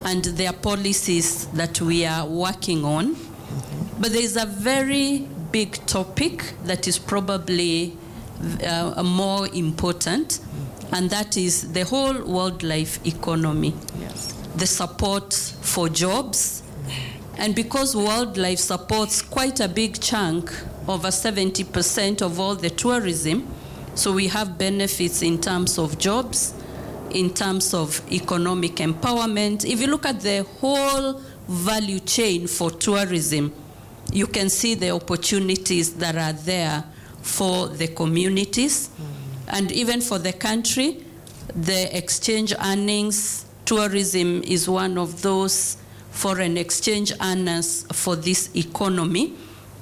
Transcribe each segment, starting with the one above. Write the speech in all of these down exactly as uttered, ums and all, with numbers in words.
and there are policies that we are working on. Mm-hmm. But there is a very big topic that is probably uh, more important, mm-hmm. and that is the whole wildlife economy. Yes. The support for jobs. Mm-hmm. And because wildlife supports quite a big chunk, over seventy percent of all the tourism, so we have benefits in terms of jobs, in terms of economic empowerment. If you look at the whole value chain for tourism, you can see the opportunities that are there for the communities. Mm-hmm. And even for the country, the exchange earnings, tourism is one of those foreign exchange earners for this economy.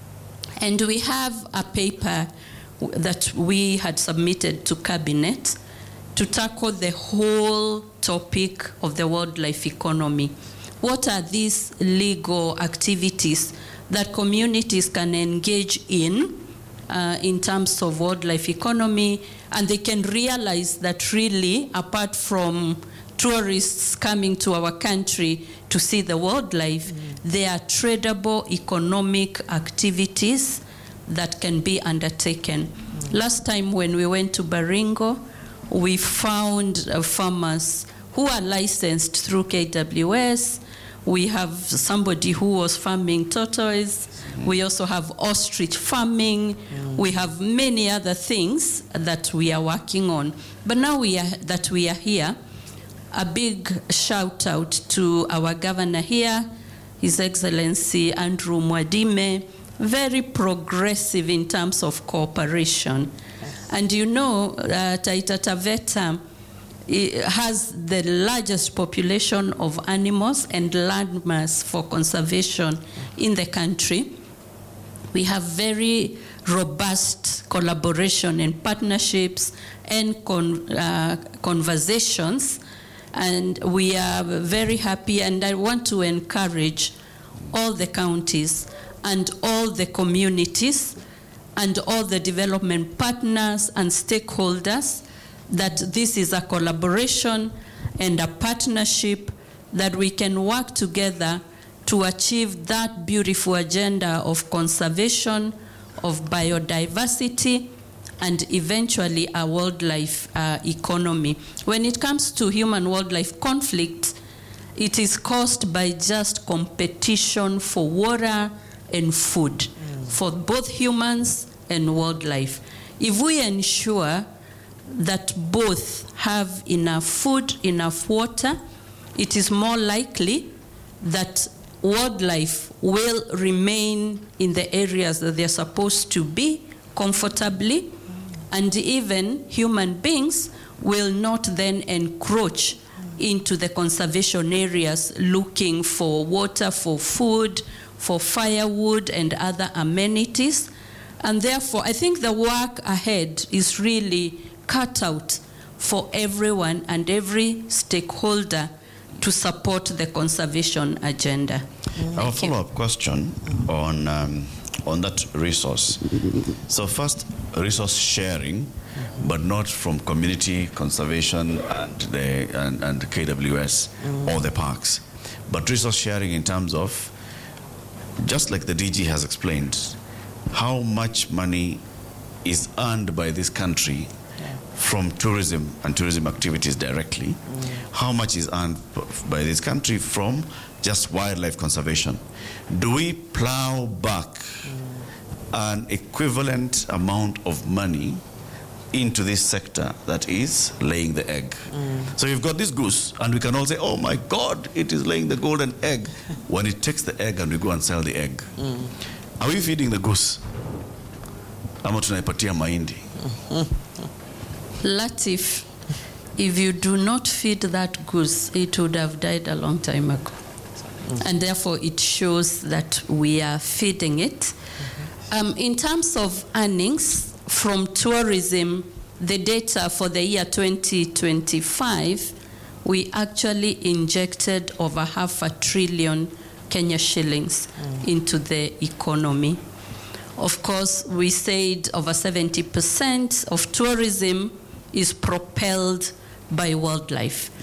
And we have a paper that we had submitted to Cabinet to tackle the whole topic of the wildlife economy. What are these legal activities that communities can engage in uh, in terms of wildlife economy, and they can realize that really, apart from tourists coming to our country to see the wildlife, mm. there are tradable economic activities that can be undertaken. Mm. Last time when we went to Baringo, we found uh, farmers who are licensed through K W S. We have somebody who was farming tortoise. Mm. We also have ostrich farming. Mm. We have many other things that we are working on. But now we are, that we are here, a big shout out to our governor here, His Excellency Andrew Mwadime, very progressive in terms of cooperation. Yes. And you know, uh, Taita Taveta has the largest population of animals and landmass for conservation in the country. We have very robust collaboration and partnerships and con- uh, conversations. And we are very happy, and I want to encourage all the counties and all the communities and all the development partners and stakeholders that this is a collaboration and a partnership that we can work together to achieve that beautiful agenda of conservation, of biodiversity, and eventually a wildlife uh, economy. When it comes to human-wildlife conflict, it is caused by just competition for water and food, mm. for both humans and wildlife. If we ensure that both have enough food, enough water, it is more likely that wildlife will remain in the areas that they're supposed to be comfortably, and even human beings will not then encroach into the conservation areas looking for water, for food, for firewood and other amenities. And therefore, I think the work ahead is really cut out for everyone and every stakeholder to support the conservation agenda. I have a follow-up question on um, on that resource. So first, resource sharing, but not from community conservation and the and, and K W S mm. or the parks, but resource sharing in terms of, just like the D G has explained, how much money is earned by this country from tourism and tourism activities directly, mm. how much is earned by this country from just wildlife conservation. Do we plow back mm. an equivalent amount of money into this sector that is laying the egg? Mm. So you've got this goose, and we can all say, oh my God, it is laying the golden egg, when it takes the egg and we go and sell the egg. Mm. Are we feeding the goose? Ama tunaipatia mahindi? Latif, if you do not feed that goose, it would have died a long time ago. Mm-hmm. And therefore, it shows that we are feeding it. Mm-hmm. Um, in terms of earnings from tourism, the data for the year twenty twenty-five, we actually injected over half a trillion Kenya shillings mm. into the economy. Of course, we said over seventy percent of tourism is propelled by wildlife.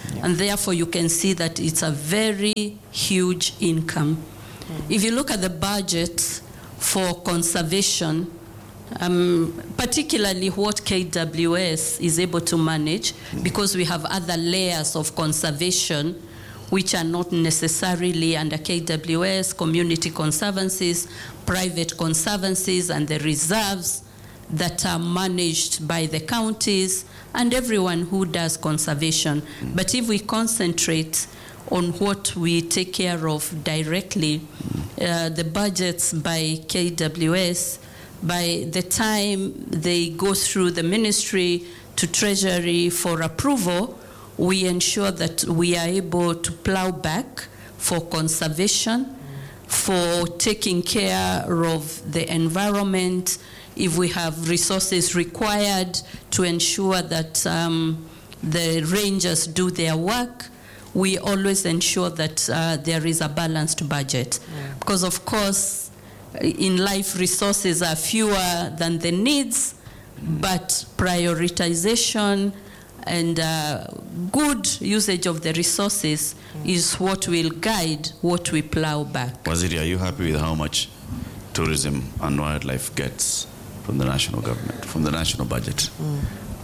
Yeah. And therefore, you can see that it's a very huge income. Mm. If you look at the budget for conservation, um, particularly what K W S is able to manage, mm. because we have other layers of conservation which are not necessarily under K W S, community conservancies, private conservancies, and the reserves that are managed by the counties and everyone who does conservation. Mm. But if we concentrate on what we take care of directly, uh, the budgets by K W S, by the time they go through the ministry to Treasury for approval, we ensure that we are able to plow back for conservation, for taking care of the environment, if we have resources required to ensure that um, the rangers do their work, we always ensure that uh, there is a balanced budget. Yeah. Because of course, in life, resources are fewer than the needs, but prioritization and uh, good usage of the resources mm. is what will guide what we plow back. Waziri, are you happy with how much tourism and wildlife gets from the national government, from the national budget? Mm.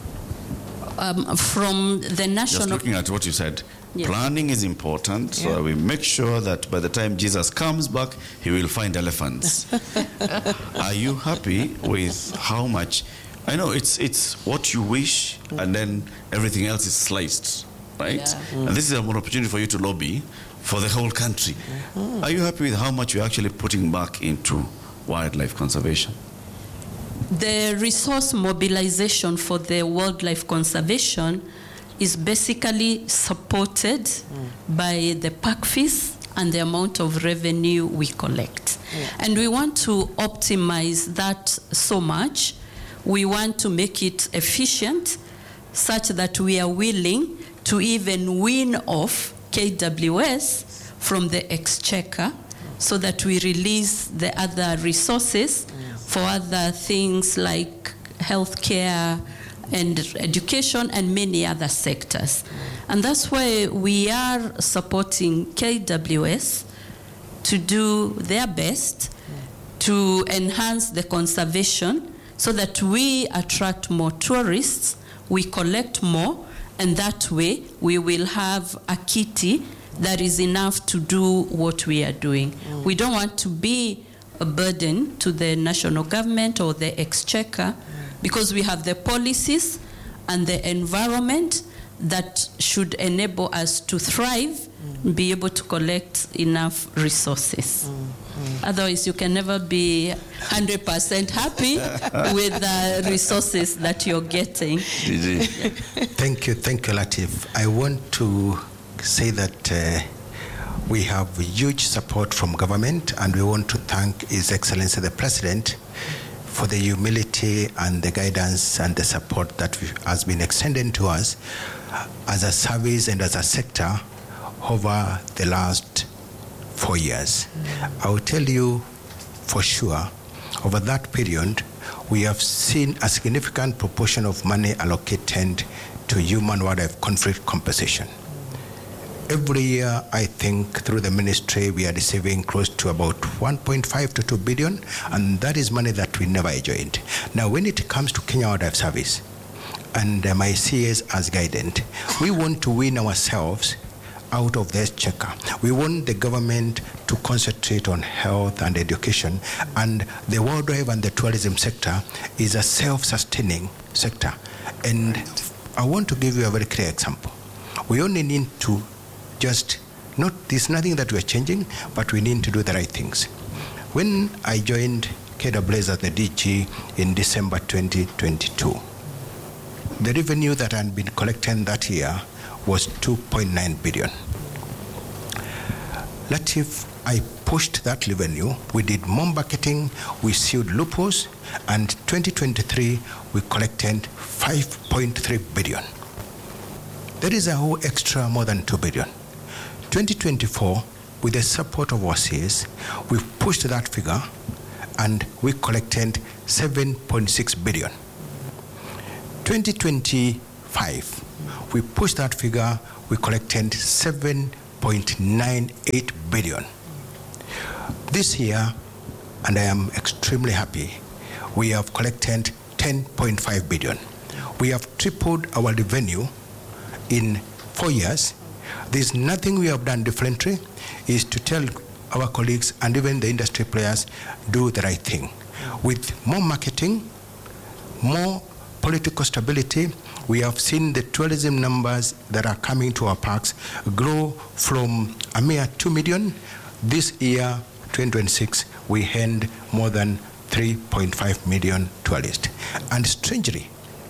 Um, from the national... Just looking at what you said, yes. Planning is important, so yeah. we make sure that by the time Jesus comes back, he will find elephants. Are you happy with how much... I know it's it's what you wish, mm. and then everything else is sliced, right? Yeah. Mm. And this is an opportunity for you to lobby for the whole country. Mm. Are you happy with how much you're actually putting back into wildlife conservation? The resource mobilization for the wildlife conservation is basically supported mm. by the park fees and the amount of revenue we collect. Yeah. And we want to optimize that so much. We want to make it efficient such that we are willing to even wean off K W S from the exchequer so that we release the other resources for other things like healthcare and education and many other sectors. And that's why we are supporting K W S to do their best to enhance the conservation so that we attract more tourists, we collect more, and that way we will have a kitty that is enough to do what we are doing. Mm. We don't want to be a burden to the national government or the exchequer, mm. because we have the policies and the environment that should enable us to thrive, mm. and be able to collect enough resources. Mm. Mm. Otherwise, you can never be one hundred percent happy with the resources that you're getting. Thank you, thank you, Latif. I want to say that uh, we have huge support from government, and we want to thank His Excellency the President for the humility and the guidance and the support that has been extended to us as a service and as a sector over the last four years. Mm. I will tell you for sure, over that period, we have seen a significant proportion of money allocated to human-wildlife conflict compensation. Every year, I think, through the ministry, we are receiving close to about one point five to two billion, and that is money that we never enjoyed. Now, when it comes to Kenya Wildlife Service, and uh, my C As as guidance, we want to win ourselves out of the exchequer. We want the government to concentrate on health and education, and the wildlife and the tourism sector is a self-sustaining sector. And I want to give you a very clear example. We only need to just, not, there's nothing that we're changing, but we need to do the right things. When I joined K W S as the D G in December twenty twenty-two, the revenue that had been collected that year was two point nine billion. Latif, I pushed that revenue. We did more marketing, we sued loopholes, and twenty twenty-three, we collected five point three billion. There is a whole extra more than two billion. twenty twenty-four, with the support of our C As, we pushed that figure, and we collected seven point six billion. twenty twenty-five, we pushed that figure, we collected seven point nine eight billion. This year, and I am extremely happy, we have collected ten point five billion. We have tripled our revenue in four years. There's nothing we have done differently, is to tell our colleagues and even the industry players, do the right thing. With more marketing, more political stability, we have seen the tourism numbers that are coming to our parks grow from a mere two million. This year, twenty twenty-six, we had more than three point five million tourists. And strangely,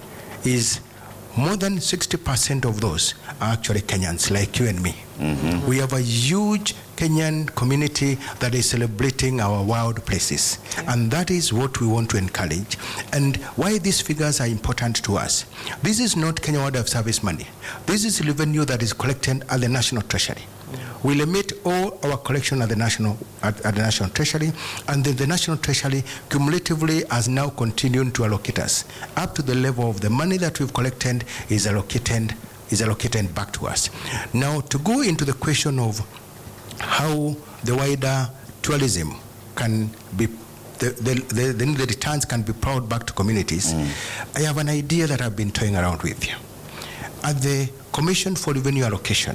is more than sixty percent of those are actually Kenyans, like you and me. Mm-hmm. We have a huge Kenyan community that is celebrating our wild places. And that is what we want to encourage. And why these figures are important to us. This is not Kenya Wildlife Service money. This is revenue that is collected at the National Treasury. We limit all our collection at the national at, at the National Treasury, and then the National Treasury cumulatively has now continued to allocate us up to the level of the money that we've collected is allocated is allocated back to us. Now, to go into the question of how the wider tourism can be the, the, the, the, the returns can be plowed back to communities, mm. I have an idea that I've been toying around with you. At the Commission for Revenue Allocation,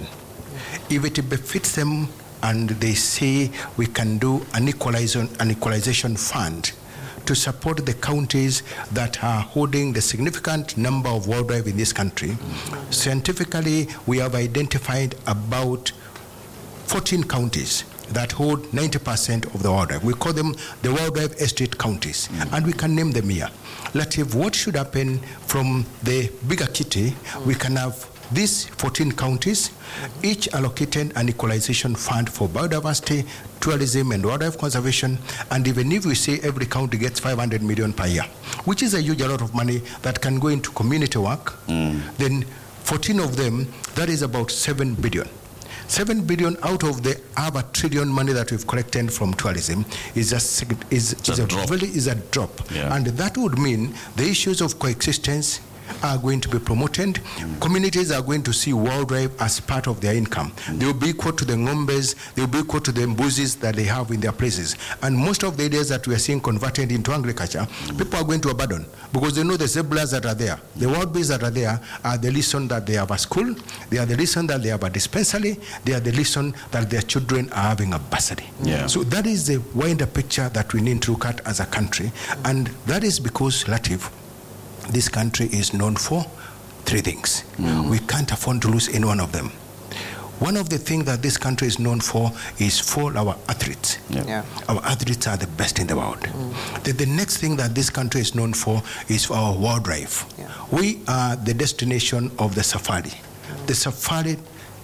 if it befits them and they say we can do an equalization, an equalization fund to support the counties that are holding the significant number of wildlife in this country, mm-hmm. scientifically we have identified about fourteen counties that hold ninety percent of the wildlife. We call them the wildlife estate counties, mm-hmm. and we can name them here. Latif, what should happen from the bigger kitty, mm-hmm. we can have these fourteen counties, each allocated an equalization fund for biodiversity, tourism, and wildlife conservation. And even if we say every county gets five hundred million per year, which is a huge amount of money that can go into community work, mm. then fourteen of them, that is about seven billion. seven billion out of the half a trillion money that we've collected from tourism is a, is, is a, a, drop. Really is a drop. Yeah. And that would mean the issues of coexistence are going to be promoted. Mm. Communities are going to see wildlife as part of their income. Mm. They will be equal to the ngombes, they will be equal to the mbuzis that they have in their places. And most of the areas that we are seeing converted into agriculture, mm. people are going to abandon because they know the zebras that are there, the wild beasts that are there are the reason that they have a school, they are the reason that they have a dispensary, they are the reason that their children are having a bursary. Yeah. So that is the wider picture that we need to look at as a country. And that is because, Latif, this country is known for three things. Mm. We can't afford to lose any one of them. One of the things that this country is known for is for our athletes. Yeah. Yeah. Our athletes are the best in the world. Mm. The, the next thing that this country is known for is for our wildlife. Yeah. We are the destination of the safari. Mm. The safari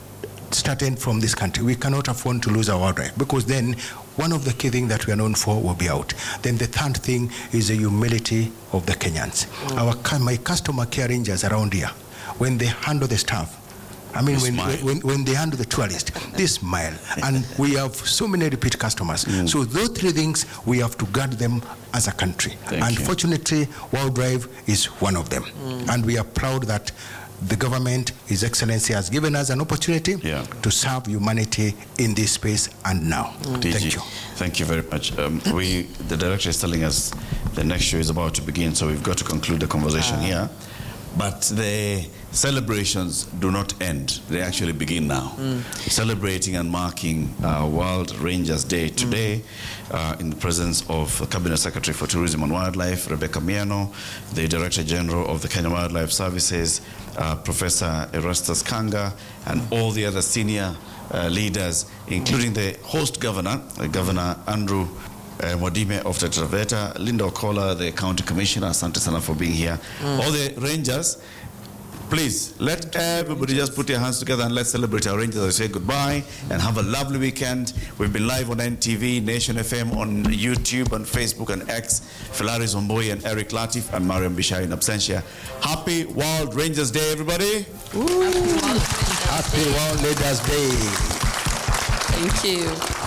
started from this country. We cannot afford to lose our wildlife because then one of the key things that we are known for will be out. Then the third thing is the humility of the Kenyans. Mm. Our my customer care rangers around here, when they handle the staff, I mean, when, when, when they handle the tourist, they smile. And we have so many repeat customers. Mm. So those three things, we have to guard them as a country. Thank and you. Fortunately, wildlife is one of them. Mm. And we are proud that the government, His Excellency, has given us an opportunity yeah. to serve humanity in this space and now. Mm. Thank you. Thank you very much. Um, we, the director is telling us the next show is about to begin, so we've got to conclude the conversation uh. here. But the celebrations do not end. They actually begin now. Mm. Celebrating and marking uh, World Rangers Day today mm. uh, in the presence of Cabinet Secretary for Tourism and Wildlife, Rebecca Miano, the Director General of the Kenya Wildlife Services, uh, Professor Erastus Kanga, and mm. all the other senior uh, leaders, including the host governor, uh, Governor Andrew Uh, Mwadime of Taita Taveta, Linda Okola, the County Commissioner, asante sana for being here. Mm. All the Rangers, please, let everybody just put your hands together and let's celebrate our Rangers and say goodbye and have a lovely weekend. We've been live on N T V, Nation F M, on YouTube, on Facebook and X. Philaris Omboi and Eric Latif and Mariam Bishai in absentia. Happy World Rangers Day, everybody. Ooh. Happy World Rangers Day. Thank you.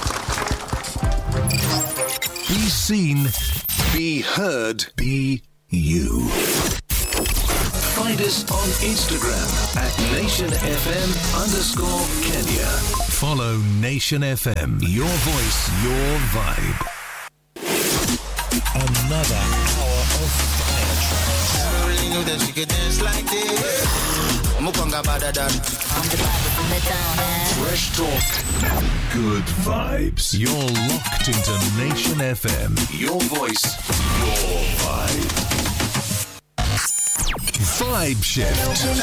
Be seen, be heard, be you. Find us on Instagram at Nation F M underscore Kenya. Follow Nation F M. Your voice, your vibe. Another hour of fire tracks. Never really knew that she could dance like this. Mukonga better than. I'm the vibe from the town, man. Fresh talk. Good vibes. You're locked into Nation F M. Your voice, your vibe. Vibe Shift.